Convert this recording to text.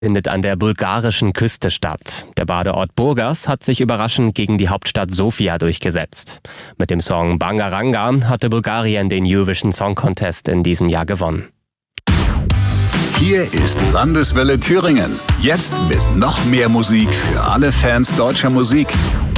Findet an der bulgarischen Küste statt. Der Badeort Burgas hat sich überraschend gegen die Hauptstadt Sofia durchgesetzt. Mit dem Song Bangaranga hatte Bulgarien den Eurovision Song Contest in diesem Jahr gewonnen. Hier ist Landeswelle Thüringen. Jetzt mit noch mehr Musik für alle Fans deutscher Musik.